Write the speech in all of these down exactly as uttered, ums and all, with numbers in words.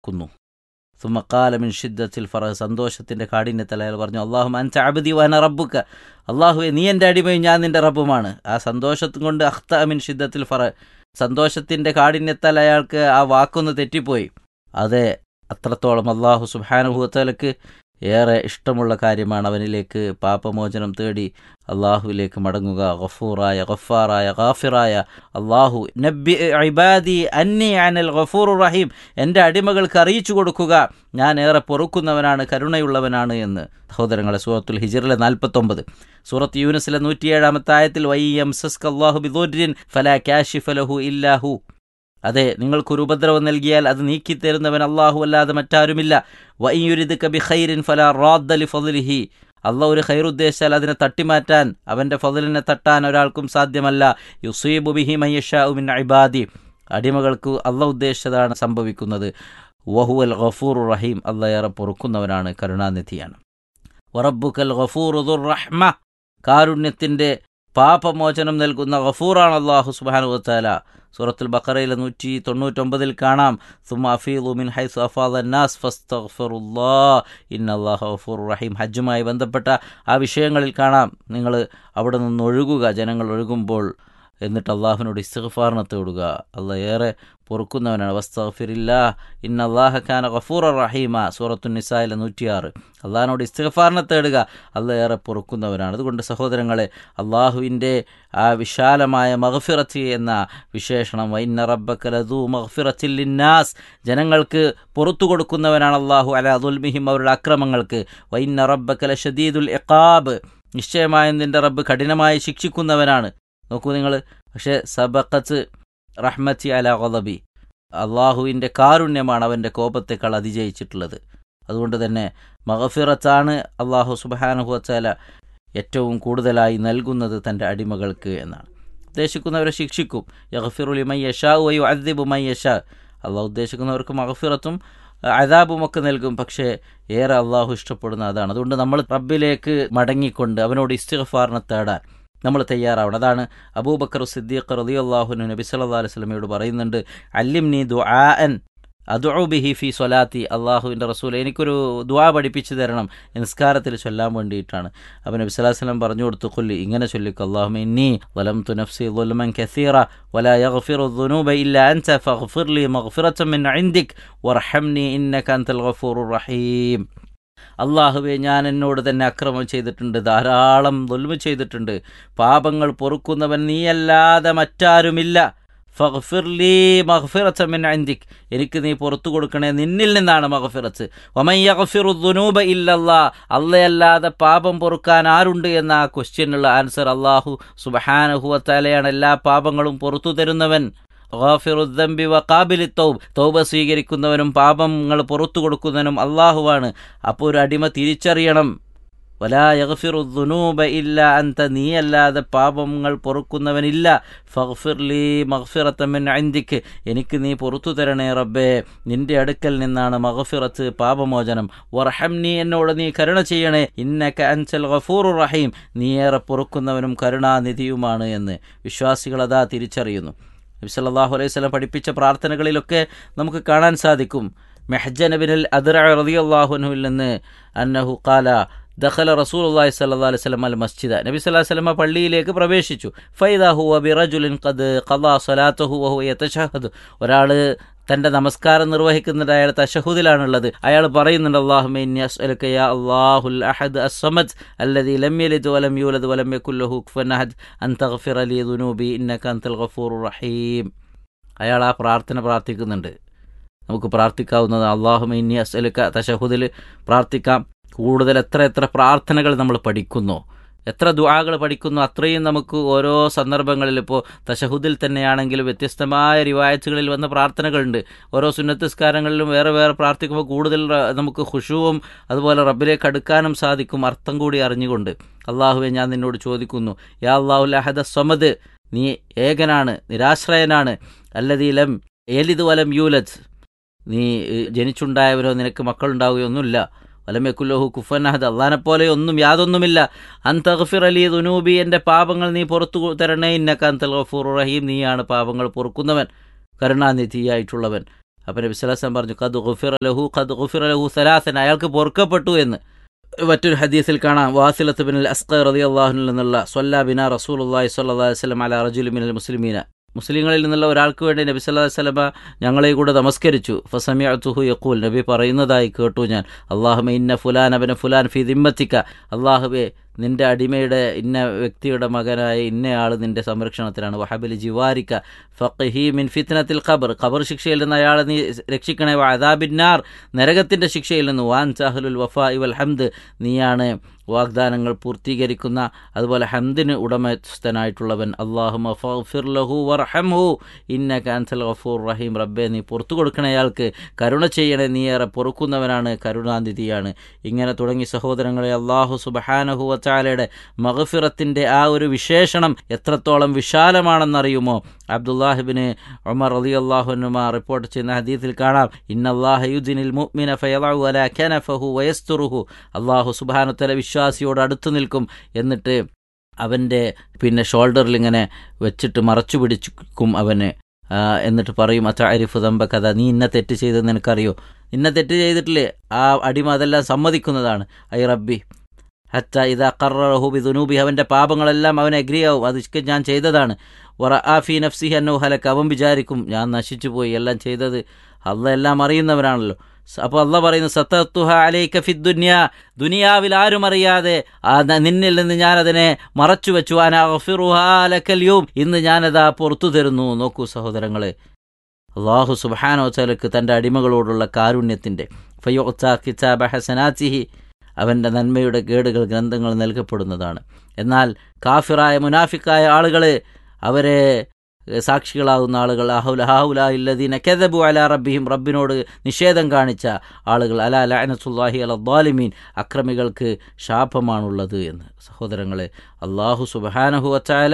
പൊറുക്കുന്നു. സുമക്കാല മിൻ ഷിദ്ദത്തിൽ ഫറഹ്, സന്തോഷത്തിൻ്റെ കാഠിന്യത്തിൽ അയാൾ പറഞ്ഞു, അല്ലാഹുമ്മ അൻത അബ്ദി വഅന റബ്ബുക, അള്ളാഹുവെ നീ എൻ്റെ അടിമയും ഞാൻ നിൻ്റെ റബ്ബുമാണ്. ആ സന്തോഷത്തും കൊണ്ട് അഖ്ത മിൻ ഷിദ്ദത്തിൽ ഫറഹ്, സന്തോഷത്തിൻ്റെ കാഠിന്യത്താൽ അയാൾക്ക് ആ വാക്കൊന്ന് തെറ്റിപ്പോയി. അതെ, അത്രത്തോളം അള്ളാഹു സുബ്ഹാനഹു വ തആലക്ക് ഏറെ ഇഷ്ടമുള്ള കാര്യമാണ് അവനിലേക്ക് പാപമോചനം തേടി അള്ളാഹുവിലേക്ക് മടങ്ങുക. ഗഫൂറായ ഗഫാറായ ഗാഫിറായ അള്ളാഹു, നബ്ബി ഇബാദി അന്നി അനൽ ഗഫൂറുർ റഹീം, എൻ്റെ അടിമകൾക്ക് അറിയിച്ചു കൊടുക്കുക ഞാൻ ഏറെ പൊറുക്കുന്നവനാണ്, കരുണയുള്ളവനാണ് എന്ന്. സഹോദരങ്ങളെ, സൂറത്തുൽ ഹിജ്റിലെ നാൽപ്പത്തൊമ്പത്, സൂറത്ത് യൂനുസിലെ നൂറ്റിയേഴാമത്തെ ആയത്തിൽ വയ്യംസസ്ക അല്ലാഹു ബിദുർരിൻ ഫലാ കാശിഫ ലഹു ഇല്ലാഹു, അതെ, നിങ്ങൾക്കൊരു ഉപദ്രവം നൽകിയാൽ അത് നീക്കിത്തരുന്നവൻ അള്ളാഹു അല്ലാതെ മറ്റാരുമില്ല. വഇയുരിദുക ബിഖൈരിൻ ഫലാ റാദ്ദ ലിഫദ്ലിഹി, അള്ളാഹു ഒരു ഖൈർ ഉദ്ദേശിച്ചാൽ അതിനെ തട്ടിമാറ്റാൻ, അവൻ്റെ ഫദ്ലിനെ തട്ടാൻ ഒരാൾക്കും സാധ്യമല്ല. യുസീബു ബിഹി മൻ യശാഉ മിൻ ഇബാദി, അടിമകൾക്ക് അള്ളാഹു ഉദ്ദേശിച്ചതാണ് സംഭവിക്കുന്നത്. വഹുവൽ ഗഫൂറുർ റഹീം, അള്ളാഹ് ഏറെ പൊറുക്കുന്നവനാണ്, കരുണാനിധിയാണ്. വറബ്ബുക്കൽ ഗഫൂറു ദുർ റഹ്മ, കാരുണ്യത്തിൻ്റെ പാപമോചനം നൽകുന്ന ഗഫൂറാണ് അള്ളാഹു സുബ്ഹാനഹു വ തആല. സൂറത്തുൽ ബഖറയിലെ നൂറ്റി തൊണ്ണൂറ്റൊമ്പതിൽ കാണാം, സുമ്മ അഫീദു മിൻ ഹൈസു അഫാദ നാസ് ഫസ്തഗ്ഫിറുല്ലാഹ് ഇന്നല്ലാഹ ഗഫൂറുർ റഹീം. ഹജ്ജുമായി ബന്ധപ്പെട്ട ആ വിഷയങ്ങളിൽ കാണാം, നിങ്ങൾ അവിടെ നിന്ന് ഒഴുകുക, ജനങ്ങൾ ഒഴുകുമ്പോൾ, എന്നിട്ട് അള്ളാഹുവിനോട് ഇസ്തിഗ്ഫാറിനെ തേടുക. അള്ളാഹ് ഏറെ പൊറുക്കുന്നവനാണ്. വസ്തഗ്ഫിറില്ലാഹ് ഇന്നല്ലാഹ കാന ഗഫൂറർ റഹീമ, സൂറത്തുൻ നിസായിലെ നൂറ്റിയാറ്. അള്ളാഹിനോട് ഇസ്തിഗ്ഫാറിനെ തേടുക, അള്ളാഹ് ഏറെ പൊറുക്കുന്നവനാണ്. അതുകൊണ്ട് സഹോദരങ്ങളെ, അള്ളാഹുവിൻ്റെ ആ വിശാലമായ മഗ്ഫിറത്ത് എന്ന വിശേഷണം, വഇന്ന റബ്ബക ലദൂ മഗ്ഫിറത്തിൻ ലിന്നാസ്, ജനങ്ങൾക്ക് പുറത്തു കൊടുക്കുന്നവനാണ് അള്ളാഹു അലാ ദുൽമിഹിം, അവരുടെ അക്രമങ്ങൾക്ക്. വഇന്ന റബ്ബക ലശദീദുൽ ഇഖാബ്, നിശ്ചയമായും നിൻ്റെ റബ്ബ് കഠിനമായി ശിക്ഷിക്കുന്നവനാണ്. നോക്കൂ നിങ്ങൾ, പക്ഷേ സബഖത്ത് റഹ്മത്തി അലാ ഗളബി, അള്ളാഹുവിൻ്റെ കാരുണ്യമാണ് അവൻ്റെ കോപത്തെക്കാൾ അതിജയിച്ചിട്ടുള്ളത്. അതുകൊണ്ട് തന്നെ മഗ്ഫിറത്താണ് അള്ളാഹു സുബ്ഹാനഹു വ തആല ഏറ്റവും കൂടുതലായി നൽകുന്നത് തൻ്റെ അടിമകൾക്ക് എന്നാണ്. ഉദ്ദേശിക്കുന്നവരെ ശിക്ഷിക്കും. യഗ്ഫിറു ലിമൻ യശാഉ വ യുഅദ്ദിബു മൻ യശാ, അള്ളാഹു ഉദ്ദേശിക്കുന്നവർക്ക് മഗ്ഫിറത്തും അദാബുമൊക്കെ നൽകും. പക്ഷേ ഏറെ അള്ളാഹു ഇഷ്ടപ്പെടുന്ന അതാണ്. അതുകൊണ്ട് നമ്മൾ റബ്ബിലേക്ക് മടങ്ങിക്കൊണ്ട് അവനോട് ഇസ്തിഗ്ഫാറിനെ തേടാൻ നമ്മൾ തയ്യാറാവണം. അതാണ് അബൂബക്കർ സിദ്ദീഖ് റളിയല്ലാഹു അൻഹു നബി സല്ലല്ലാഹു അലൈഹി വസല്ലമയോട് പറയുന്നുണ്ട്, അല്ലിംനി ദുആഅൻ അദ്ഉ ബിഹി ഫീ സ്വലാത്തി, അള്ളാഹുവിൻ്റെ റസൂൽ എനിക്കൊരു ദുആ പഠിപ്പിച്ചു തരണം, നിസ്കാരത്തിൽ ചൊല്ലാൻ വേണ്ടിയിട്ടാണ്. അപ്പോൾ നബി സല്ലല്ലാഹു അലൈഹി വസല്ലം പറഞ്ഞു കൊടുത്തു, ഖുല്ലി, ഇങ്ങനെ ചൊല്ലിക്കോ, അല്ലാഹുമ്മ ഇന്നി ളലംതു നഫ്സി ളുൽമൻ കസീറ വലാ യഗ്ഫിറു ദുനൂബ ഇല്ലാ അൻത ഫഗ്ഫിർ ലി മഗ്ഫിറതൻ മിൻ ഇൻദിക് വർഹംനി ഇന്നക അൻതൽ ഗഫൂറുർ റഹീം. അള്ളാഹുവെ, ഞാൻ എന്നോട് തന്നെ അക്രമം ചെയ്തിട്ടുണ്ട്, ധാരാളം ദുൽമ ചെയ്തിട്ടുണ്ട്, പാപങ്ങൾ പൊറുക്കുന്നവൻ നീയല്ലാതെ മറ്റാരുമില്ല. ഫഗ്ഫിർലി മഗ്ഫിറത മിൻ ഇൻദിക്, എനിക്ക് നീ പുറത്തു കൊടുക്കണേ, നിന്നിൽ നിന്നാണ് മഗ്ഫിറത്ത്. വമൻ യഗ്ഫിറു ദുനൂബ ഇല്ലല്ലാഹ്, അല്ലാതെ പാപം പൊറുക്കാൻ ആരുണ്ട് എന്ന ആ ക്വസ്റ്റ്യനുള്ള ആൻസർ അള്ളാഹു സുബ്ഹാനഹു വ തആലയാണ്. എല്ലാ പാപങ്ങളും പുറത്തു തരുന്നവൻ. ഗാഫിറുദ്ദംബി വഖാബിലി തൗബ്, തൗബ സ്വീകരിക്കുന്നവനും പാപങ്ങൾ പുറത്തു കൊടുക്കുന്നവനും അള്ളാഹുവാണ്. അപ്പോൾ ഒരു അടിമ തിരിച്ചറിയണം, വലാ യഗ്ഫിറു ദുനൂബ ഇല്ലാ അൻത, നീയല്ലാതെ പാപങ്ങൾ പൊറുക്കുന്നവനില്ല. ഫഗ്ഫിർലി മഗ്ഫിറത മിൻ ഇൻദിക്, എനിക്ക് നീ പുറത്തു തരണേ റബ്ബേ, നിന്റെ അടുക്കൽ നിന്നാണ് മഗ്ഫിറത്ത്, പാപമോചനം. വർഹംനി, എന്നോട് നീ കരുണ ചെയ്യണേ. ഇന്നക അൻതൽ ഗഫൂറുർ റഹീം, നീ ഏറെ പൊറുക്കുന്നവനും കരുണാനിധിയുമാണ് എന്ന് വിശ്വാസികൾ അതാ തിരിച്ചറിയുന്നു. നബി സല്ലല്ലാഹു അലൈഹി വസല്ലം പഠിപ്പിച്ച പ്രാർത്ഥനകളിലൊക്കെ നമുക്ക് കാണാൻ സാധിക്കും. മെഹ്ജൻ ബിനുൽ അദ്റഅ റളിയല്ലാഹു അൻഹുവിൽ നിന്ന് അന്നഹു ഖാല ദഖല റസൂലുള്ളാഹി സ്വല്ലല്ലാഹു അലൈഹി വസല്ലം അൽ മസ്ജിദ, നബി സല്ലല്ലാഹു അലൈഹി വസല്ലം പള്ളിയിലേക്ക് പ്രവേശിച്ചു. ഫൈദാ ഹുവ ബിറജുലിൻ ഖദ് ഖളാ സ്വലാത്തഹു വഹുവ യതശഹദ്, ഒരാൾ തൻ്റെ നമസ്കാരം നിർവഹിക്കുന്നുണ്ട്, അയാൾ തശഹുദിലാണുള്ളത്. അയാൾ പറയുന്നുണ്ട്, അല്ലാഹുമ്മ ഇന്നി അസ്അലുക യാ അല്ലാഹുൽ അഹദ് അസ്സമദ് അല്ലദീ ലം യലിദ് വലം യൂലദ് വലം യകുൽ ലഹു കുഫുവൻ അഹദ് അൻ തഗ്ഫിറ ലീ ദുനൂബി ഇന്നക അൻതൽ ഗഫൂറുർ റഹീം. അയാൾ ആ പ്രാർത്ഥന പ്രാർത്ഥിക്കുന്നുണ്ട്. നമുക്ക് പ്രാർത്ഥിക്കാവുന്നത് അല്ലാഹുമ്മ ഇന്നി അസ്അലുക, തശഹുദിൽ പ്രാർത്ഥിക്കാം. കൂടുതൽ എത്ര എത്ര പ്രാർത്ഥനകൾ നമ്മൾ പഠിക്കുന്നോ, എത്ര ദുആകൾ പഠിക്കുന്നു, അത്രയും നമുക്ക് ഓരോ സന്ദർഭങ്ങളിൽ, ഇപ്പോൾ തശഹുദിൽ തന്നെയാണെങ്കിലും വ്യത്യസ്തമായ റിവായത്തുകളിൽ വന്ന പ്രാർത്ഥനകളുണ്ട്. ഓരോ സുന്നത്ത് നിസ്കാരങ്ങളിലും വേറെ വേറെ പ്രാർത്ഥിക്കുമ്പോൾ കൂടുതൽ നമുക്ക് ഖുശൂവും അതുപോലെ റബ്ബിലേക്ക് അടുക്കാനും സാധിക്കും, അർത്ഥം കൂടി അറിഞ്ഞുകൊണ്ട്. അള്ളാഹുവെ, ഞാൻ നിന്നോട് ചോദിക്കുന്നു, യാ അല്ലാഹുൽ അഹദ് അസ്സമദ്, നീ ഏകനാണ്, നിരാശ്രയനാണ്. അല്ലദീ ലം യലിദ് വലം യൂലദ്, നീ ജനിച്ചുണ്ടായവരോ നിനക്ക് മക്കളുണ്ടാവുകയൊന്നുമില്ല. വലം യകുൽ ലഹു കുഫുവൻ അഹദ്, അല്ലാഹനെ പോലെ ഒന്നും യാതൊന്നുമില്ല. അൻ തഗ്ഫിറ ലീ ദുനൂബി, എൻ്റെ പാപങ്ങൾ നീ പുറത്തു തരണേ. ഇന്നക അൻതൽ ഗഫൂറുർ റഹീം, നീയാണ് പാപങ്ങൾ പൊറുക്കുന്നവൻ, കരുണാനിധിയായിട്ടുള്ളവൻ. അപ്പം നബി സ്വല്ലല്ലാഹു അലൈഹി വസല്ലം പറഞ്ഞു ഖദ് ഗുഫിറ ലഹു ഖദ് ഗുഫിറ ലഹു സലാസൻ, അയാൾക്ക് പൊറുക്കപ്പെട്ടു എന്ന്. മറ്റൊരു ഹദീസിൽ കാണാം, വാസിലത്ത് ബിൻ അസ്ഖർ റളിയല്ലാഹു അൻഹു നിന്നുള്ള സ്വല്ല ബിനാ റസൂലുള്ളാഹി സ്വല്ലല്ലാഹു അലൈഹി വസല്ലം അലാ റജുലിൻ മിനൽ മുസ്ലിമീന, മുസ്ലിങ്ങളിൽ നിന്നുള്ള ഒരാൾക്ക് വേണ്ടി നബി സല്ലല്ലാഹു അലൈഹി വസല്ലം ഞങ്ങളെ കൂടെ നമസ്കരിച്ചു. ഫസമിഅതുഹു യഖൂൽ, നബി പറയുന്നതായി കേട്ടു ഞാൻ, അല്ലാഹുമ്മ ഇന്ന ഫുലാൻ അബ്ന ഫുലാൻ ഫീ ദിമ്മത്തിക, അല്ലാഹുവേ നിന്റെ അടിമയുടെ ഇന്ന വ്യക്തിയുടെ മകനായ ഇന്നയാൾ നിന്റെ സംരക്ഷണത്തിലാണ്. വഹബിൽ ജിവാരിക ഫഖ്ഹി മിൻ ഫിത്നത്തിൽ ഖബർ, ഖബർ ശിക്ഷയിൽ നിന്ന് അയാളെ നീ രക്ഷിക്കണേ. വഅദാബിന്നാർ, നരകത്തിൻ്റെ ശിക്ഷയിൽ നിന്ന്. വാൻ അഹ്ലുൽ വഫാഇ വൽ ഹംദ്, നീയാണ് വാഗ്ദാനങ്ങൾ പൂർത്തീകരിക്കുന്ന അതുപോലെ ഹംദിന് ഉടമസ്ഥനായിട്ടുള്ളവൻ. അല്ലാഹുമ്മ ഫഗ്ഫിർ ലഹു വർഹംഹു ഇന്നക അൻതൽ ഗഫൂർ റഹീം, റബ്ബേ നീ പുറത്തു കൊടുക്കണേ അയാൾക്ക്, കരുണ ചെയ്യണേ, നീ ഏറെ പൊറുക്കുന്നവനാണ്, കരുണാനിധിയാണ്. ഇങ്ങനെ തുടങ്ങി സഹോദരങ്ങളെ, അല്ലാഹു സുബ്ഹാനഹു വ തആലയുടെ മഗ്ഫിറത്തിൻ്റെ ആ ഒരു വിശേഷണം എത്രത്തോളം വിശാലമാണെന്നറിയുമോ? അബ്ദുല്ലാഹിബ്നു ഉമർ റളിയല്ലാഹു അൻഹുമാ റിപ്പോർട്ട് ചെയ്യുന്ന ഹദീസിൽ കാണാം, ഇന്നല്ലാഹ യുദ്നിൽ മുഅ്മിന ഫയളഉ അലാ കനഫഹു വയസ്തുറുഹു, അല്ലാഹു സുബ്ഹാനഹു വ തആല വിശ്വാസിയോട് അടുത്തു നിൽക്കും, എന്നിട്ട് അവൻ്റെ പിന്നെ ഷോൾഡറിൽ ഇങ്ങനെ വെച്ചിട്ട് മറച്ചു പിടിക്കും അവന്, എന്നിട്ട് പറയും അതഅരിഫു ദംബക, നീ ഇന്ന തെറ്റ് ചെയ്തെന്ന് നിനക്കറിയോ? ഇന്ന തെറ്റ് ചെയ്തിട്ടില്ലേ? ആ അടിമ അതെല്ലാം സമ്മതിക്കുന്നതാണ്. ഐ റബ്ബി ഹത്ത ഇദാ ഖററഹു ബിദുനൂബി, അവൻ്റെ പാപങ്ങളെല്ലാം അവൻ അഗ്രിയാവും, അത് ഞാൻ ചെയ്തതാണ്. വറഅ ഫീ നഫ്സിഹി അന്നഹു ഹലക, അവൻ വിചാരിക്കും ഞാൻ നശിച്ചു പോയി, എല്ലാം ചെയ്തത് അല്ലാഹ് എല്ലാം അറിയുന്നവനാണല്ലോ. അപ്പോൾ അല്ലാഹ് പറയുന്നു, സതത്തുഹ അലൈക ഫിദ്ദുനിയ, ദുനിയാവിൽ ആരും അറിയാതെ നിന്നിൽ നിന്ന് ഞാനതിനെ മറച്ചു വെച്ചു. അനാ ഗഫിറുഹാ ലകൽ യൗം, ഇന്ന് ഞാനതാ പുറത്തു തരുന്നു. നോക്കൂ സഹോദരങ്ങളെ, അല്ലാഹു സുബ്ഹാനഹു വ തആലക്ക് തൻ്റെ അടിമകളോടുള്ള കാരുണ്യത്തിൻ്റെ ഫയുഅ്താ കിതാബ ഹസനാതിഹി, അവൻ്റെ നന്മയുടെ ഗേടുകൾ ഗ്രന്ഥങ്ങൾ നൽകപ്പെടുന്നതാണ്. എന്നാൽ കാഫിറായ മുനാഫിക്കായ ആളുകൾ, അവരെ സാക്ഷികളാകുന്ന ആളുകൾ, അഹൗല ഇല്ലദീന കദബു അലാ റബ്ബിഹിം, റബ്ബിനോട് നിഷേധം കാണിച്ച ആളുകൾ, അലാ ലഅനത്തുല്ലാഹി അലൽ ളാലിമീൻ, അക്രമികൾക്ക് ശാപമാണുള്ളത് എന്ന്. സഹോദരങ്ങളെ, അല്ലാഹു സുബ്ഹാനഹു വ തആല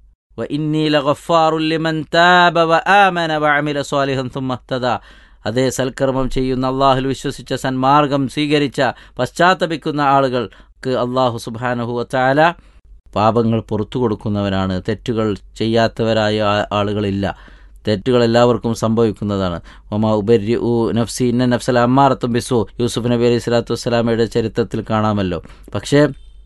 വ ഇന്നി ലഗഫാറുൻ ലിമൻ താബ വ ആമന വ അമില സ്വാലിഹൻ സുമ്മ ഇഹ്തദാ, അതേ സൽക്കർമ്മം ചെയ്യുന്ന, അള്ളാഹുൽ വിശ്വസിച്ച, സന്മാർഗം സ്വീകരിച്ച, പശ്ചാത്തപിക്കുന്ന ആളുകൾക്ക് അള്ളാഹു സുബ്ഹാനഹു വ തആല പാപങ്ങൾ പുറത്തു കൊടുക്കുന്നവനാണ്. തെറ്റുകൾ ചെയ്യാത്തവരായ ആളുകളില്ല, തെറ്റുകൾ എല്ലാവർക്കും സംഭവിക്കുന്നതാണ്. വമാ ഉബരിഉ നഫ്സി ഇന്ന നഫ്സല അമ്മാറത്തും ബിസു, യൂസുഫ് നബി അലൈഹി സ്വലാത്തു വസ്സലാമയുടെ ചരിത്രത്തിൽ കാണാമല്ലോ. പക്ഷേ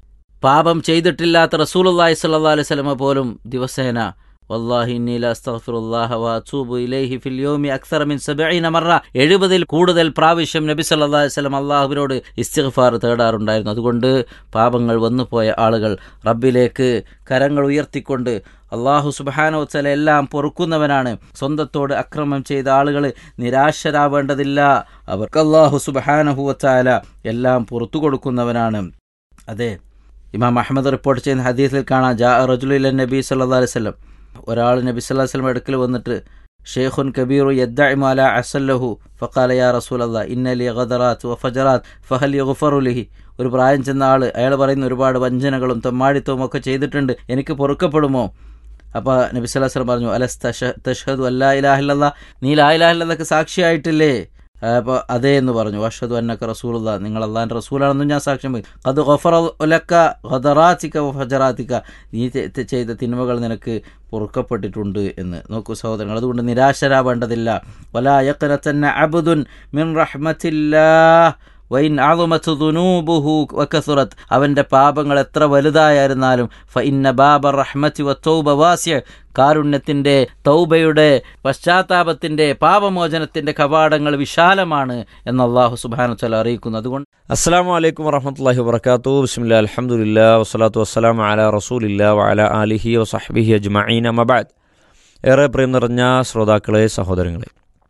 പാപം ചെയ്തിട്ടില്ലാത്ത റസൂലുള്ളാഹി സ്വല്ലല്ലാഹു അലൈഹി വസല്ലമ പോലും ദിവസേന വല്ലാഹി ഇന്നി ലഅസ്തഗ്ഫിറുല്ലാഹ വഅതൂബു ഇലൈഹി ഫിൽ യൗമി അക്സറ മിൻ സബഈന മറ, എഴുപതിൽ കൂടുതൽ പ്രാവശ്യം നബി സല്ലല്ലാഹു അലൈഹി വസല്ലം അല്ലാഹുവിനോട് ഇസ്തിഗ്ഫാർ തേടാറുണ്ടായിരുന്നു. അതുകൊണ്ട് പാപങ്ങൾ വന്നുപോയ ആളുകൾ റബ്ബിലേക്ക് കരങ്ങൾ ഉയർത്തിക്കൊണ്ട്, അല്ലാഹു സുബ്ഹാനഹു വ തആല എല്ലാം പൊറുക്കുന്നവനാണ്. സ്വന്തത്തോട് അക്രമം ചെയ്ത ആളുകൾ നിരാശരാവേണ്ടതില്ല, അവർക്ക് അല്ലാഹു സുബ്ഹാനഹു വ തആല എല്ലാം പുറത്തു കൊടുക്കുന്നവനാണ്. അതെ, ഇമാം അഹ്മദ് റിപ്പോർട്ട് ചെയ്യുന്ന ഹദീസിൽ കാണാം, ജാഅ റജുലു ഇല നബി സല്ലല്ലാഹു അലൈഹി വസല്ലം, ഒരാൾ നബി സല്ലല്ലാഹു അലൈഹി വസല്ലം അടുക്കൽ വന്നിട്ട്, ഷെയ്ഖുൻ കബീറു യദ്ദഇമു അലാ അസല്ലഹു ഫഖാല യാ റസൂലല്ലാഹ് ഇന്ന ലി ഗദറാത്ത് വ ഫജറാത്ത് ഫഹൽ യുഗ്ഫറു ലി, ഒരു പ്രായം ചെന്ന ആൾ, അയാൾ പറയുന്ന ഒരുപാട് വഞ്ചനകളും തെമ്മാടിത്തവും ഒക്കെ ചെയ്തിട്ടുണ്ട്, എനിക്ക് പൊറുക്കപ്പെടുമോ? അപ്പോൾ നബി സല്ലല്ലാഹു അലൈഹി വസല്ലം പറഞ്ഞു, അലസ്ത തഷ്ഹദു അല്ലാ ഇലാഹ ഇല്ലല്ലാഹ്, നീ ലാ ഇലാഹ ഇല്ലല്ലാഹ്ക്ക് സാക്ഷിയായിട്ടില്ലേ? അപ്പോൾ അതേ എന്ന് പറഞ്ഞു. വഅഷ്ഹദു അന്നക റസൂലുള്ളാഹ്, നിങ്ങൾ അള്ളാഹിൻ്റെ റസൂലാണെന്നും ഞാൻ സാക്ഷ്യം വഹിക്കുന്നു. ഖദ് ഗഫറ ലക ഗദറാതിക വ ഫജറാതിക, നീ ചെയ്ത തിന്മകൾ നിനക്ക് പൊറുക്കപ്പെട്ടിട്ടുണ്ട് എന്ന്. നോക്കൂ സഹോദരങ്ങൾ, അതുകൊണ്ട് നിരാശരാവേണ്ടതില്ല. വലാ യഖ്നതന്ന അബ്ദുൻ മിൻ റഹ്മത്തില്ലാഹ് വൈൻ അളുമത്തു ദുനൂബുഹു വകസുറത്ത്, അവൻ്റെ പാപങ്ങൾ എത്ര വലുതായിരുന്നാലും ഫഇന്ന ബാബ റഹ്മത്തി വത്തൗബ വാസിഅ, കാരുണ്യത്തിൻ്റെ, തൗബയുടെ, പശ്ചാത്താപത്തിൻ്റെ, പാപമോചനത്തിൻ്റെ കവാടങ്ങൾ വിശാലമാണ് എന്ന് അല്ലാഹു സുബ്ഹാനഹു വ തആല അറിയിക്കുന്നു. അതുകൊണ്ട് അസ്സലാമു അലൈക്കും വറഹ്മത്തുള്ളാഹി വബറകാതുഹു. ബിസ്മില്ലാഹിൽ അൽഹംദുലില്ലാഹി വസ്സലാത്തു വസ്സലാമു അലാ റസൂലില്ലാഹി വഅലാ ആലിഹി വസഹ്ബിഹി അജ്മഈൻ, അമ്മാ ബഅദ്. ഏറെ പ്രിയം നിറഞ്ഞ ശ്രോതാക്കളെ, സഹോദരങ്ങളെ,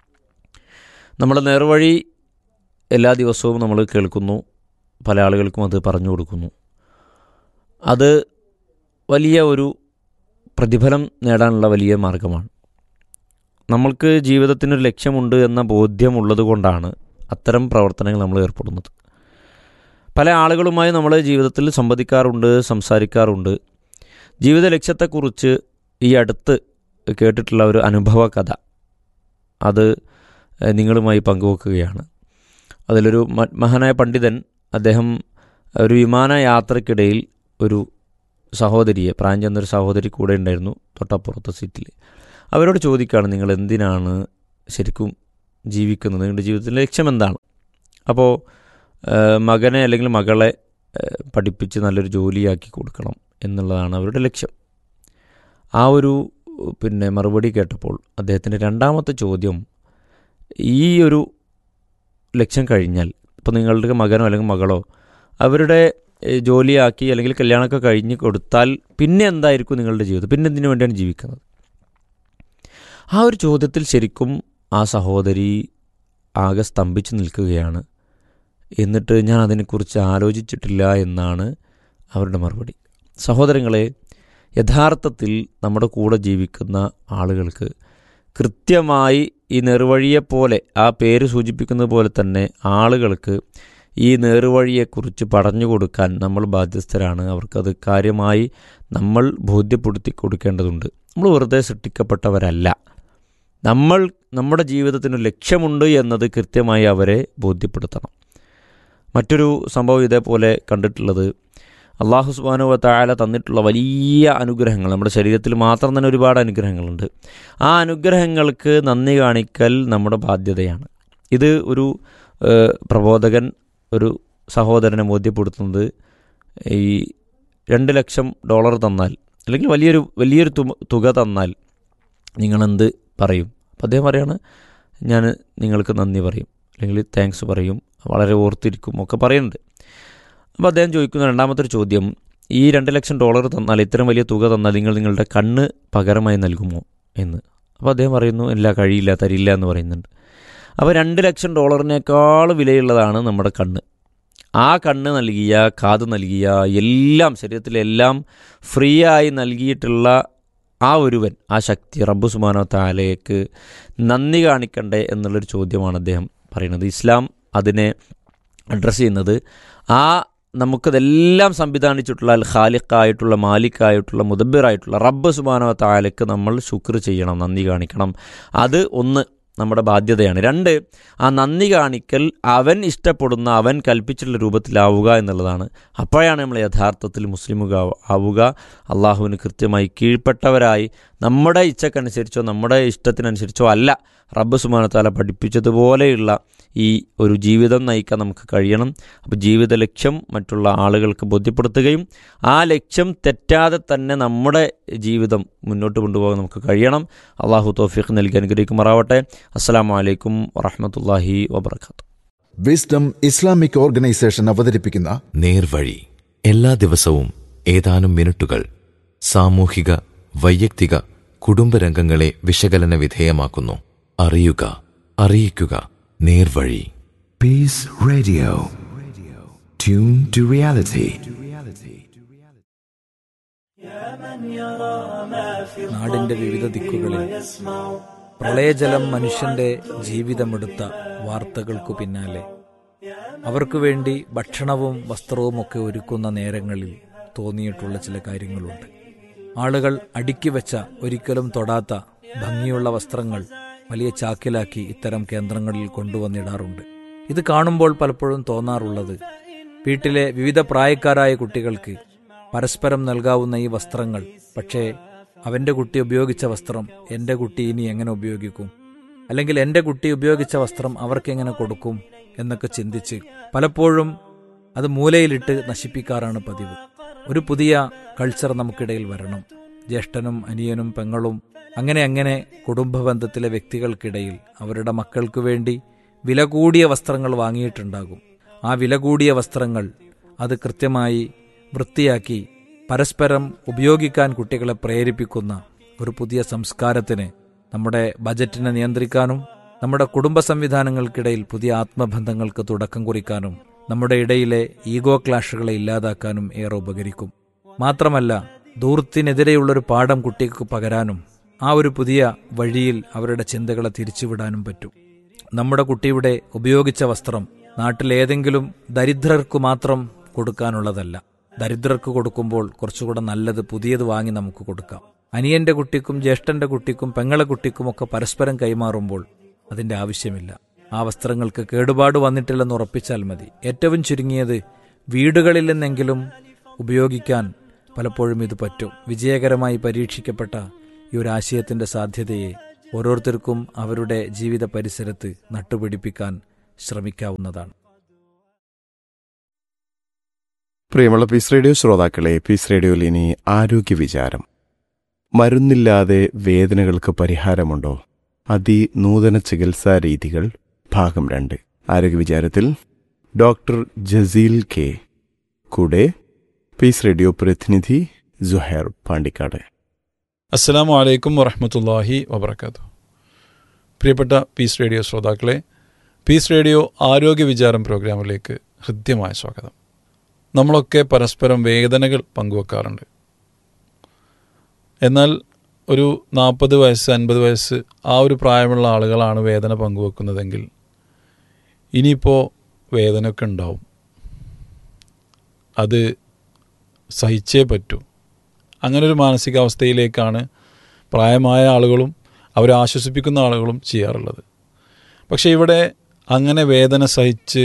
നമ്മുടെ നേർവഴി എല്ലാ ദിവസവും നമ്മൾ കേൾക്കുന്നു, പല ആളുകൾക്കും അത് പറഞ്ഞു കൊടുക്കുന്നു. അത് വലിയ ഒരു പ്രതിഫലം നേടാനുള്ള വലിയ മാർഗമാണ്. നമ്മൾക്ക് ജീവിതത്തിനൊരു ലക്ഷ്യമുണ്ട് എന്ന ബോധ്യമുള്ളത് കൊണ്ടാണ് അത്തരം പ്രവർത്തനങ്ങൾ നമ്മൾ ഏർപ്പെടുന്നത്. പല ആളുകളുമായി നമ്മൾ ജീവിതത്തിൽ സംവദിക്കാറുണ്ട്, സംസാരിക്കാറുണ്ട്. ജീവിത ലക്ഷ്യത്തെക്കുറിച്ച് ഈ അടുത്ത് കേട്ടിട്ടുള്ള ഒരു അനുഭവ കഥ അത് നിങ്ങളുമായി പങ്കുവെക്കുകയാണ്. അതിലൊരു മഹാനായ പണ്ഡിതൻ, അദ്ദേഹം ഒരു വിമാനയാത്രക്കിടയിൽ ഒരു സഹോദരിയെ, പ്രായം ചെന്നൊരു സഹോദരി കൂടെ ഉണ്ടായിരുന്നു തൊട്ടപ്പുറത്തെ സീറ്റിൽ. അവരോട് ചോദിക്കുകയാണ്, നിങ്ങൾ എന്തിനാണ് ശരിക്കും ജീവിക്കുന്നത്, നിങ്ങളുടെ ജീവിതത്തിൻ്റെ ലക്ഷ്യം എന്താണ്? അപ്പോൾ മകനെ അല്ലെങ്കിൽ മകളെ പഠിപ്പിച്ച് നല്ലൊരു ജോലിയാക്കി കൊടുക്കണം എന്നുള്ളതാണ് അവരുടെ ലക്ഷ്യം. ആ ഒരു പിന്നെ മറുപടി കേട്ടപ്പോൾ അദ്ദേഹത്തിൻ്റെ രണ്ടാമത്തെ ചോദ്യം, ഈ ഒരു ലക്ഷ്യം കഴിഞ്ഞാൽ ഇപ്പോൾ നിങ്ങളുടെ മകനോ അല്ലെങ്കിൽ മകളോ അവരുടെ ജോലിയാക്കി അല്ലെങ്കിൽ കല്യാണമൊക്കെ കഴിഞ്ഞ് കൊടുത്താൽ പിന്നെ എന്തായിരിക്കും നിങ്ങളുടെ ജീവിതം, പിന്നെ എന്തിനു വേണ്ടിയാണ് ജീവിക്കുന്നത്? ആ ഒരു ചോദ്യത്തിൽ ശരിക്കും ആ സഹോദരി ആകെ സ്തംഭിച്ച് നിൽക്കുകയാണ്. എന്നിട്ട് ഞാൻ അതിനെക്കുറിച്ച് ആലോചിച്ചിട്ടില്ല എന്നാണ് അവരുടെ മറുപടി. സഹോദരങ്ങളെ, യഥാർത്ഥത്തിൽ നമ്മുടെ കൂടെ ജീവിക്കുന്ന ആളുകൾക്ക് കൃത്യമായി ഈ നേർവഴിയെപ്പോലെ, ആ പേര് സൂചിപ്പിക്കുന്നത് പോലെ തന്നെ ആളുകൾക്ക് ഈ നേർവഴിയെക്കുറിച്ച് പറഞ്ഞു കൊടുക്കാൻ നമ്മൾ ബാധ്യസ്ഥരാണ്. അവർക്കത് കാര്യമായി നമ്മൾ ബോധ്യപ്പെടുത്തി കൊടുക്കേണ്ടതുണ്ട്. നമ്മൾ വെറുതെ സൃഷ്ടിക്കപ്പെട്ടവരല്ല. നമ്മൾ നമ്മുടെ ജീവിതത്തിന് ലക്ഷ്യമുണ്ട് എന്നത് കൃത്യമായി അവരെ ബോധ്യപ്പെടുത്തണം. മറ്റൊരു സംഭവം ഇതേപോലെ കണ്ടിട്ടുള്ളത്, അള്ളാഹു സുബ്ഹാനഹു വ തആല തന്നിട്ടുള്ള വലിയ അനുഗ്രഹങ്ങൾ, നമ്മുടെ ശരീരത്തിൽ മാത്രം തന്നെ ഒരുപാട് അനുഗ്രഹങ്ങളുണ്ട്. ആ അനുഗ്രഹങ്ങൾക്ക് നന്ദി കാണിക്കൽ നമ്മുടെ ബാധ്യതയാണ്. ഇത് ഒരു പ്രബോധകൻ ഒരു സഹോദരനെ ബോധ്യപ്പെടുത്തുന്നത്, ഈ രണ്ട് ലക്ഷം ഡോളർ തന്നാൽ അല്ലെങ്കിൽ വലിയൊരു വലിയൊരു തുക തന്നാൽ നിങ്ങളെന്ത് പറയും? അപ്പോൾ അദ്ദേഹം പറയാണ്, ഞാൻ നിങ്ങൾക്ക് നന്ദി പറയും, അല്ലെങ്കിൽ താങ്ക്സ് പറയും, വളരെ ഓർത്തിരിക്കും ഒക്കെ പറയുന്നുണ്ട്. അപ്പോൾ അദ്ദേഹം ചോദിക്കുന്ന രണ്ടാമത്തെ ഒരു ചോദ്യം, ഈ രണ്ട് ലക്ഷം ഡോളർ തന്നാൽ, ഇത്രയും വലിയ തുക തന്നാൽ നിങ്ങൾ നിങ്ങളുടെ കണ്ണ് പകരമായി നൽകുമോ എന്ന്. അപ്പോൾ അദ്ദേഹം പറയുന്നു, ഇല്ല, കഴിയില്ല, തരില്ല എന്ന് പറയുന്നുണ്ട്. അപ്പോൾ രണ്ട് ലക്ഷം ഡോളറിനേക്കാൾ വിലയുള്ളതാണ് നമ്മുടെ കണ്ണ്. ആ കണ്ണ് നൽകിയ, കാത് നൽകിയ, എല്ലാം ശരീരത്തിലെല്ലാം ഫ്രീ ആയി നൽകിയിട്ടുള്ള ആ ഒരുവൻ, ആ ശക്തി റബ്ബ് സുബ്ഹാനഹു വ തആലയ്ക്ക് നന്ദി കാണിക്കണ്ടേ എന്നുള്ളൊരു ചോദ്യമാണ് അദ്ദേഹം പറയുന്നത്. ഇസ്ലാം അതിനെ അഡ്രസ്സ് ചെയ്യുന്നത്, ആ നമുക്കതെല്ലാം സംവിധാനിച്ചിട്ടുള്ള അൽ ഖാലിഖായിട്ടുള്ള, മാലിക്കായിട്ടുള്ള, മുദബ്ബിറായിട്ടുള്ള റബ്ബ് സുബ്ഹാനഹു വ തആലയ്ക്ക് നമ്മൾ ശുക്ർ ചെയ്യണം, നന്ദി കാണിക്കണം. അത് ഒന്ന് നമ്മുടെ ബാധ്യതയാണ്. രണ്ട്, ആ നന്ദി കാണിക്കൽ അവൻ ഇഷ്ടപ്പെടുന്ന, അവൻ കൽപ്പിച്ചിട്ടുള്ള രൂപത്തിലാവുക എന്നുള്ളതാണ്. അപ്പോഴാണ് നമ്മൾ യഥാർത്ഥത്തിൽ മുസ്ലിമുക ആവുക. അള്ളാഹുവിന് കൃത്യമായി കീഴ്പ്പെട്ടവരായി നമ്മുടെ ഇച്ഛക്കനുസരിച്ചോ നമ്മുടെ ഇഷ്ടത്തിനനുസരിച്ചോ അല്ല, റബ്ബ് സുബ്ഹാനഹു വ തആല പഠിപ്പിച്ചതുപോലെയുള്ള ഈ ഒരു ജീവിതം നയിക്കാൻ നമുക്ക് കഴിയണം. അപ്പോൾ ജീവിത ലക്ഷ്യം മറ്റുള്ള ആളുകൾക്ക് ബോധ്യപ്പെടുത്തുകയും ആ ലക്ഷ്യം തെറ്റാതെ തന്നെ നമ്മുടെ ജീവിതം മുന്നോട്ട് കൊണ്ടുപോകാൻ നമുക്ക് കഴിയണം. അള്ളാഹു തൗഫീഖ് നൽകി അനുഗ്രഹിക്കുമാറാവട്ടെ. അസ്സലാമു അലൈക്കും വറഹ്മത്തുള്ളാഹി വബറകാതുഹു. വിസ്ഡം ഇസ്ലാമിക് ഓർഗനൈസേഷൻ അവതരിപ്പിക്കുന്ന നേർവഴി, എല്ലാ ദിവസവും ഏതാനും മിനിറ്റുകൾ സാമൂഹിക, വൈയക്തിക, കുടുംബരംഗങ്ങളെ വിശകലന വിധേയമാക്കുന്നു. അറിയുക, അറിയിക്കുക. നേർവഴി. Peace Radio. Tune to reality. നാടിന്റെ വിവിധ ദിക്കുകളിൽ പ്രളയജലം മനുഷ്യന്റെ ജീവിതമെടുത്ത വാർത്തകൾക്കു പിന്നാലെ അവർക്കു വേണ്ടി ഭക്ഷണവും വസ്ത്രവുമൊക്കെ ഒരുക്കുന്ന നേരങ്ങളിൽ തോന്നിയിട്ടുള്ള ചില കാര്യങ്ങളുണ്ട്. ആളുകൾ അടുക്കി വെച്ച, ഒരിക്കലും തൊടാത്ത ഭംഗിയുള്ള വസ്ത്രങ്ങൾ വലിയ ചാക്കിലാക്കി ഇത്തരം കേന്ദ്രങ്ങളിൽ കൊണ്ടുവന്നിടാറുണ്ട്. ഇത് കാണുമ്പോൾ പലപ്പോഴും തോന്നാറുള്ളത്, വീട്ടിലെ വിവിധ പ്രായക്കാരായ കുട്ടികൾക്ക് പരസ്പരം നൽകാവുന്ന ഈ വസ്ത്രങ്ങൾ, പക്ഷേ അവൻ്റെ കുട്ടി ഉപയോഗിച്ച വസ്ത്രം എൻ്റെ കുട്ടി ഇനി എങ്ങനെ ഉപയോഗിക്കും, അല്ലെങ്കിൽ എൻ്റെ കുട്ടി ഉപയോഗിച്ച വസ്ത്രം അവർക്കെങ്ങനെ കൊടുക്കും എന്നൊക്കെ ചിന്തിച്ച് പലപ്പോഴും അത് മൂലയിലിട്ട് നശിപ്പിക്കാറാണ് പതിവ്. ഒരു പുതിയ കൾച്ചർ നമുക്കിടയിൽ വരണം. ജ്യേഷ്ഠനും അനിയനും പെങ്ങളും അങ്ങനെ അങ്ങനെ കുടുംബ ബന്ധത്തിലെ വ്യക്തികൾക്കിടയിൽ അവരുടെ മക്കൾക്ക് വേണ്ടി വില കൂടിയ വസ്ത്രങ്ങൾ വാങ്ങിയിട്ടുണ്ടാകും. ആ വില കൂടിയ വസ്ത്രങ്ങൾ അത് കൃത്യമായി വൃത്തിയാക്കി പരസ്പരം ഉപയോഗിക്കാൻ കുട്ടികളെ പ്രേരിപ്പിക്കുന്ന ഒരു പുതിയ സംസ്കാരത്തിന്, നമ്മുടെ ബജറ്റിനെ നിയന്ത്രിക്കാനും നമ്മുടെ കുടുംബ സംവിധാനങ്ങൾക്കിടയിൽ പുതിയ ആത്മബന്ധങ്ങൾക്ക് തുടക്കം കുറിക്കാനും നമ്മുടെ ഇടയിലെ ഈഗോ ക്ലാഷുകളെ ഇല്ലാതാക്കാനും ഏറെ ഉപകരിക്കും. മാത്രമല്ല, ധൂർത്തിനെതിരെയുള്ളൊരു പാഠം കുട്ടിക്ക് പകരാനും ആ ഒരു പുതിയ വഴിയിൽ അവരുടെ ചിന്തകളെ തിരിച്ചുവിടാനും പറ്റും. നമ്മുടെ കുട്ടിയുടെ ഉപയോഗിച്ച വസ്ത്രം നാട്ടിലേതെങ്കിലും ദരിദ്രർക്ക് മാത്രം കൊടുക്കാനുള്ളതല്ല. ദരിദ്രർക്ക് കൊടുക്കുമ്പോൾ കുറച്ചുകൂടെ നല്ലത് പുതിയത് വാങ്ങി നമുക്ക് കൊടുക്കാം. അനിയന്റെ കുട്ടിക്കും ജ്യേഷ്ഠന്റെ കുട്ടിക്കും പെങ്ങളെ കുട്ടിക്കുമൊക്കെ പരസ്പരം കൈമാറുമ്പോൾ അതിന്റെ ആവശ്യമില്ല. ആ വസ്ത്രങ്ങൾക്ക് കേടുപാട് വന്നിട്ടില്ലെന്ന് ഉറപ്പിച്ചാൽ മതി. ഏറ്റവും ചുരുങ്ങിയത് വീടുകളിൽ നിന്നെങ്കിലും ഉപയോഗിക്കാൻ പലപ്പോഴും ഇത് പറ്റും. വിജയകരമായി പരീക്ഷിക്കപ്പെട്ട ഈ ഒരു ആശയത്തിന്റെ സാധ്യതയെ ഓരോരുത്തർക്കും അവരുടെ ജീവിത പരിസരത്ത് നട്ടുപിടിപ്പിക്കാൻ ശ്രമിക്കാവുന്നതാണ്. പ്രിയമുള്ള പീസ് റേഡിയോ ശ്രോതാക്കളെ, പീസ് റേഡിയോയിൽ ഇനി ആരോഗ്യ വിചാരം. മരുന്നില്ലാതെ വേദനകൾക്ക് പരിഹാരമുണ്ടോ? അതിനൂതന ചികിത്സാ രീതികൾ ഭാഗം രണ്ട്. ആരോഗ്യ വിചാരത്തിൽ ഡോക്ടർ ജസീൽ കെ, കൂടെ പീസ് റേഡിയോ പ്രതിനിധി സുഹൈർ പാണ്ടിക്കാട്. അസ്സലാമു അലൈക്കും വറഹ്മത്തുള്ളാഹി വബറകാതുഹു. പ്രിയപ്പെട്ട പീസ് റേഡിയോ ശ്രോതാക്കളെ, പീസ് റേഡിയോ ആരോഗ്യ വിചാരം പ്രോഗ്രാമിലേക്ക് ഹൃദ്യമായ സ്വാഗതം. നമ്മളൊക്കെ പരസ്പരം വേദനകൾ പങ്കുവെക്കാറുണ്ട്. എന്നാൽ ഒരു നാൽപ്പത് വയസ്സ് അൻപത് വയസ്സ് ആ ഒരു പ്രായമുള്ള ആളുകളാണ് വേദന പങ്കുവെക്കുന്നതെങ്കിൽ ഇനിയിപ്പോൾ വേദനയൊക്കെ ഉണ്ടാവും. അത് സഹിച്ചേ പറ്റൂ. അങ്ങനൊരു മാനസികാവസ്ഥയിലേക്കാണ് പ്രായമായ ആളുകളും അവരെ ആശ്വസിപ്പിക്കുന്ന ആളുകളും ചെയ്യാറുള്ളത്. പക്ഷേ ഇവിടെ അങ്ങനെ വേദന സഹിച്ച്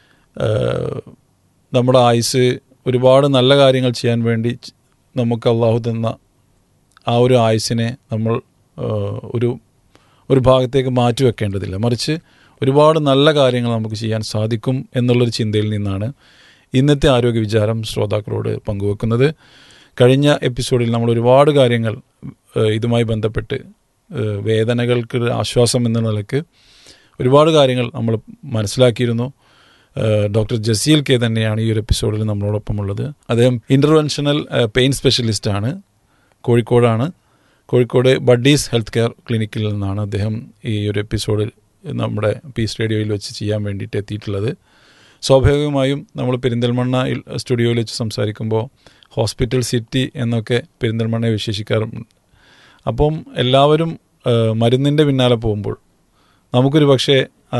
നമ്മുടെ ആയുസ് ഒരുപാട് നല്ല കാര്യങ്ങൾ ചെയ്യാൻ വേണ്ടി നമുക്ക് അള്ളാഹു തന്ന ആ ഒരു ആയുസ്സിനെ നമ്മൾ ഒരു ഒരു ഭാഗത്തേക്ക് മാറ്റി വെക്കേണ്ടതില്ല. മറിച്ച് ഒരുപാട് നല്ല കാര്യങ്ങൾ നമുക്ക് ചെയ്യാൻ സാധിക്കും എന്നുള്ളൊരു ചിന്തയിൽ നിന്നാണ് ഇന്നത്തെ ആരോഗ്യ വിചാരം ശ്രോതാക്കളോട് പങ്കുവെക്കുന്നത്. കഴിഞ്ഞ എപ്പിസോഡിൽ നമ്മൾ ഒരുപാട് കാര്യങ്ങൾ ഇതുമായി ബന്ധപ്പെട്ട് വേദനകൾക്ക് ആശ്വാസം എന്ന നിലയ്ക്ക് ഒരുപാട് കാര്യങ്ങൾ നമ്മൾ മനസ്സിലാക്കിയിരുന്നു. ഡോക്ടർ ജസീൽ കെ തന്നെയാണ് ഈ ഒരു എപ്പിസോഡിൽ നമ്മളോടൊപ്പം ഉള്ളത്. അദ്ദേഹം ഇൻ്റർവെൻഷണൽ പെയിൻ സ്പെഷ്യലിസ്റ്റാണ്, കോഴിക്കോടാണ്. കോഴിക്കോട് ബഡ്ഡീസ് ഹെൽത്ത് കെയർ ക്ലിനിക്കിൽ നിന്നാണ് അദ്ദേഹം ഈ ഒരു എപ്പിസോഡിൽ നമ്മുടെ പീസ് റേഡിയോയിൽ വെച്ച് ചെയ്യാൻ വേണ്ടിയിട്ട് എത്തിയിട്ടുള്ളത്. സ്വാഭാവികമായും നമ്മൾ പെരിന്തൽമണ്ണ സ്റ്റുഡിയോയിൽ വെച്ച് സംസാരിക്കുമ്പോൾ ഹോസ്പിറ്റൽ സിറ്റി എന്നൊക്കെ പെരിന്തൽമണ്ണയെ വിശേഷിക്കാറുണ്ട്. അപ്പം എല്ലാവരും മരുന്നിൻ്റെ പിന്നാലെ പോകുമ്പോൾ നമുക്കൊരു പക്ഷേ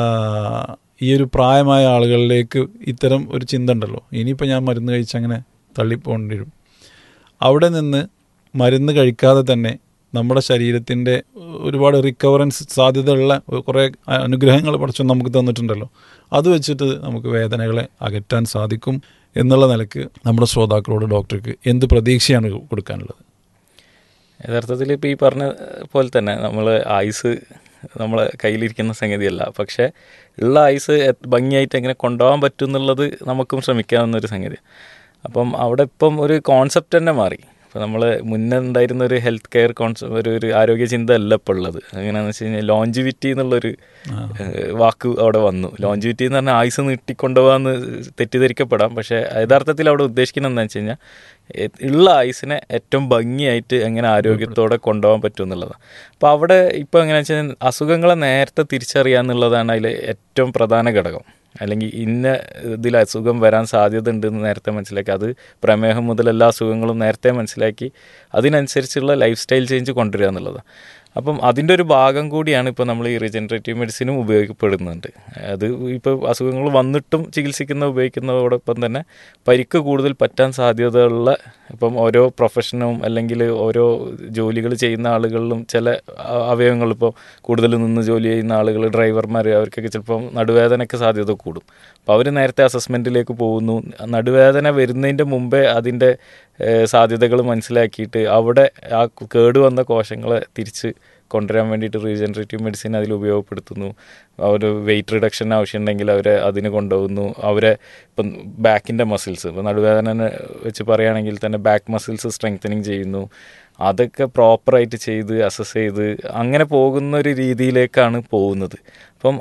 ഈ ഒരു പ്രായമായ ആളുകളിലേക്ക് ഇത്തരം ഒരു ചിന്ത ഉണ്ടല്ലോ, ഇനിയിപ്പോൾ ഞാൻ മരുന്ന് കഴിച്ചങ്ങനെ തള്ളിപ്പോകേണ്ടി വരും. അവിടെ നിന്ന് മരുന്ന് കഴിക്കാതെ തന്നെ നമ്മുടെ ശരീരത്തിൻ്റെ ഒരുപാട് റിക്കവറൻസ് സാധ്യതയുള്ള കുറേ അനുഗ്രഹങ്ങൾ പഠിച്ചു നമുക്ക് തന്നിട്ടുണ്ടല്ലോ, അത് വെച്ചിട്ട് നമുക്ക് വേദനകളെ അകറ്റാൻ സാധിക്കും എന്നുള്ള നിലയ്ക്ക് നമ്മുടെ ശ്രോതാക്കളോട് ഡോക്ടർക്ക് എന്ത് പ്രതീക്ഷയാണ് കൊടുക്കാനുള്ളത്? യഥാർത്ഥത്തിൽ ഇപ്പോൾ ഈ പറഞ്ഞ പോലെ തന്നെ നമ്മൾ ആയുസ് നമ്മളെ കയ്യിലിരിക്കുന്ന സംഗതിയല്ല. പക്ഷേ ഉള്ള ആയുസ് ഭംഗിയായിട്ട് എങ്ങനെ കൊണ്ടുപോകാൻ പറ്റും എന്നുള്ളത് നമുക്കും ശ്രമിക്കാവുന്നൊരു സംഗതി. അപ്പം അവിടെ ഇപ്പം ഒരു കോൺസെപ്റ്റ് തന്നെ മാറി. ഇപ്പോൾ നമ്മൾ മുന്നേ ഉണ്ടായിരുന്ന ഒരു ഹെൽത്ത് കെയർ കോൺസെപ്റ്റ്, ഒരു ഒരു ആരോഗ്യ ചിന്ത അല്ല ഇപ്പോൾ ഉള്ളത്. എങ്ങനെയാണെന്ന് വെച്ച് കഴിഞ്ഞാൽ ലോഞ്ചിവിറ്റി എന്നുള്ളൊരു വാക്ക് അവിടെ വന്നു. ലോഞ്ചിവിറ്റി എന്ന് പറഞ്ഞാൽ ആയുസ് നീട്ടിക്കൊണ്ടുപോകാമെന്ന് തെറ്റിദ്ധരിക്കപ്പെടാം. പക്ഷേ യഥാർത്ഥത്തിൽ അവിടെ ഉദ്ദേശിക്കുന്നത് എന്താണെന്ന് വെച്ച് കഴിഞ്ഞാൽ ഉള്ള ആയുസിനെ ഏറ്റവും ഭംഗിയായിട്ട് എങ്ങനെ ആരോഗ്യത്തോടെ കൊണ്ടുപോകാൻ പറ്റും എന്നുള്ളതാണ്. അപ്പോൾ അവിടെ ഇപ്പോൾ എങ്ങനെയാണെന്ന് വെച്ച് കഴിഞ്ഞാൽ അസുഖങ്ങളെ നേരത്തെ തിരിച്ചറിയുക എന്നുള്ളതാണ് അതിൽ ഏറ്റവും പ്രധാന ഘടകം. അല്ലെങ്കിൽ ഇന്ന ഇതിൽ അസുഖം വരാൻ സാധ്യത ഉണ്ടെന്ന് നേരത്തെ മനസ്സിലാക്കി, അത് പ്രമേഹം മുതൽ എല്ലാ അസുഖങ്ങളും നേരത്തെ മനസ്സിലാക്കി അതിനനുസരിച്ചുള്ള ലൈഫ് സ്റ്റൈൽ ചേഞ്ച് കൊണ്ടുവരിക എന്നുള്ളതാണ്. അപ്പം അതിൻ്റെ ഒരു ഭാഗം കൂടിയാണ് ഇപ്പോൾ നമ്മൾ ഈ റീജനറേറ്റീവ് മെഡിസിനും ഉപയോഗപ്പെടുന്നുണ്ട്. അത് ഇപ്പോൾ അസുഖങ്ങൾ വന്നിട്ടും ചികിത്സിക്കുന്ന ഉപയോഗിക്കുന്നതോടൊപ്പം തന്നെ പരിക്ക് കൂടുതൽ പറ്റാൻ സാധ്യതയുള്ള ഇപ്പം ഓരോ പ്രൊഫഷനും അല്ലെങ്കിൽ ഓരോ ജോലികൾ ചെയ്യുന്ന ആളുകളിലും ചില അവയവങ്ങൾ ഇപ്പോൾ കൂടുതൽ നിന്ന് ജോലി ചെയ്യുന്ന ആളുകൾ, ഡ്രൈവർമാർ, അവർക്കൊക്കെ ചിലപ്പം നടുവേദനയ്ക്ക് സാധ്യത കൂടും. അപ്പോൾ അവർ നേരത്തെ അസസ്മെൻറ്റിലേക്ക് പോകുന്നു. നടുവേദന വരുന്നതിൻ്റെ മുമ്പേ അതിൻ്റെ സാധ്യതകൾ മനസ്സിലാക്കിയിട്ട് അവിടെ ആ കേടുവന്ന കോശങ്ങളെ തിരിച്ച് കൊണ്ടുവരാൻ വേണ്ടിയിട്ട് റീജനറേറ്റീവ് മെഡിസിൻ അതിൽ ഉപയോഗപ്പെടുത്തുന്നു. ഒരു വെയിറ്റ് റിഡക്ഷൻ ആവശ്യമുണ്ടെങ്കിൽ അവരെ അതിന് കൊണ്ടുപോകുന്നു. അവരെ ഇപ്പം ബാക്കിൻ്റെ മസിൽസ്, ഇപ്പം നടുവേദന വെച്ച് പറയുകയാണെങ്കിൽ തന്നെ ബാക്ക് മസിൽസ് സ്ട്രെങ്തനിങ് ചെയ്യുന്നു. അതൊക്കെ പ്രോപ്പറായിട്ട് ചെയ്ത് അസസ് ചെയ്ത് അങ്ങനെ പോകുന്ന ഒരു രീതിയിലേക്കാണ് പോകുന്നത്. അപ്പം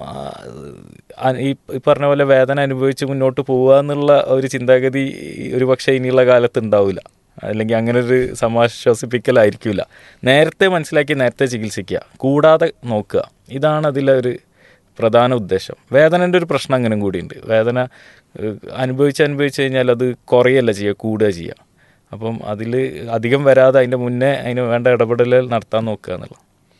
ഈ പറഞ്ഞ പോലെ വേദന അനുഭവിച്ച് മുന്നോട്ട് പോവുക എന്നുള്ള ഒരു ചിന്താഗതി ഒരു പക്ഷേ ഇനിയുള്ള കാലത്ത് ഉണ്ടാവില്ല. അല്ലെങ്കിൽ അങ്ങനെ ഒരു സമാശ്വസിപ്പിക്കലായിരിക്കില്ല. നേരത്തെ മനസ്സിലാക്കി നേരത്തെ ചികിത്സിക്കുക, കൂടാതെ നോക്കുക, ഇതാണ് അതിലൊരു പ്രധാന ഉദ്ദേശം. വേദനൻ്റെ ഒരു പ്രശ്നം അങ്ങനെ കൂടിയുണ്ട്. വേദന അനുഭവിച്ച് അനുഭവിച്ച് കഴിഞ്ഞാൽ അത് കുറയല്ല ചെയ്യുക, കൂടുക ചെയ്യുക. അപ്പം അതിൽ അധികം വരാതെ അതിൻ്റെ മുന്നേ അതിന് വേണ്ട ഇടപെടലുകൾ നടത്താൻ നോക്കുക എന്നുള്ള.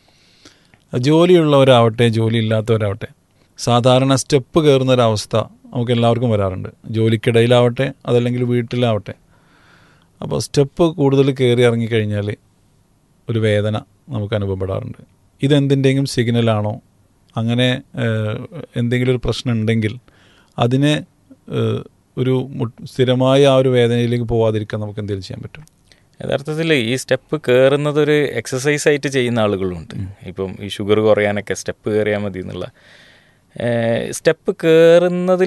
ജോലിയുള്ളവരാവട്ടെ ജോലി ഇല്ലാത്തവരാവട്ടെ സാധാരണ സ്റ്റെപ്പ് കയറുന്നൊരവസ്ഥ നമുക്ക് എല്ലാവർക്കും വരാറുണ്ട്. ജോലിക്കിടയിലാവട്ടെ അതല്ലെങ്കിൽ വീട്ടിലാവട്ടെ. അപ്പോൾ സ്റ്റെപ്പ് കൂടുതൽ കയറി ഇറങ്ങിക്കഴിഞ്ഞാൽ ഒരു വേദന നമുക്ക് അനുഭവപ്പെടാറുണ്ട്. ഇതെന്തിൻ്റെയും സിഗ്നലാണോ? അങ്ങനെ എന്തെങ്കിലും ഒരു പ്രശ്നം ഉണ്ടെങ്കിൽ അതിനെ ഒരു സ്ഥിരമായ ആ ഒരു വേദനയിലേക്ക് പോവാതിരിക്കാൻ നമുക്ക് എന്തെങ്കിലും ചെയ്യാൻ പറ്റും? യഥാർത്ഥത്തിൽ ഈ സ്റ്റെപ്പ് കയറുന്നത് ഒരു എക്സസൈസ് ആയിട്ട് ചെയ്യുന്ന ആളുകളുണ്ട്. ഇപ്പം ഈ ഷുഗർ കുറയാനൊക്കെ സ്റ്റെപ്പ് കയറിയാൽ മതി എന്നുള്ള സ്റ്റെപ്പ് കയറുന്നതിൽ